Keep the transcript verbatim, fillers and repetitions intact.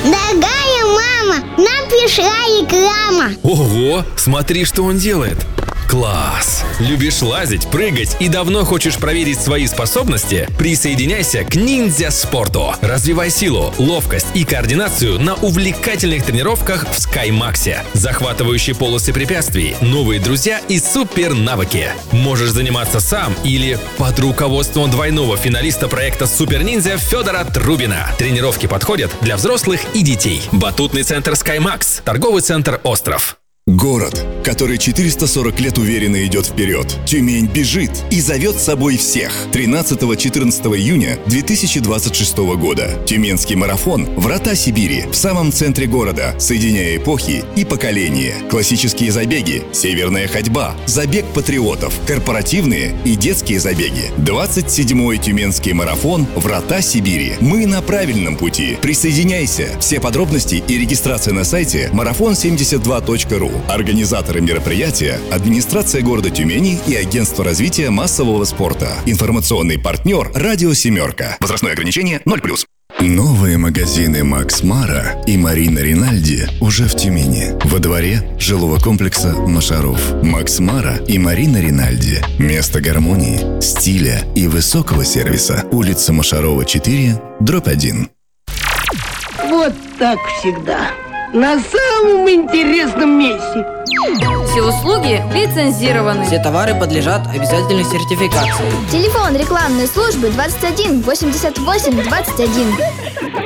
Дорогая мама, нам пришла реклама. Ого, смотри, что он делает. Класс! Любишь лазить, прыгать и давно хочешь проверить свои способности? Присоединяйся к ниндзя спорту. Развивай силу, ловкость и координацию на увлекательных тренировках в Скаймаксе. Захватывающие полосы препятствий, новые друзья и супер навыки. Можешь заниматься сам или под руководством двойного финалиста проекта Супер Ниндзя Федора Трубина. Тренировки подходят для взрослых и детей. Батутный центр Скаймакс. Торговый центр Остров. Город, который четыреста сорок лет уверенно идет вперед. Тюмень бежит и зовет с собой всех. тринадцатого-четырнадцатого июня две тысячи двадцать шестого года. Тюменский марафон «Врата Сибири» в самом центре города, соединяя эпохи и поколения. Классические забеги, северная ходьба, забег патриотов, корпоративные и детские забеги. двадцать седьмой Тюменский марафон «Врата Сибири». Мы на правильном пути. Присоединяйся. Все подробности и регистрация на сайте марафон семьдесят два точка ру. Организаторы мероприятия – администрация города Тюмени и агентство развития массового спорта. Информационный партнер – Радио Семерка. Возрастное ограничение ноль плюс. Новые магазины Макс Мара и Марина Ринальди уже в Тюмени. Во дворе жилого комплекса Машаров. Макс Мара и Марина Ринальди. Место гармонии, стиля и высокого сервиса. Улица Машарова, четыре, дробь один. Вот так всегда. На самом интересном месте. Все услуги лицензированы. Все товары подлежат обязательной сертификации. Телефон рекламной службы двадцать один восемьдесят восемь двадцать один.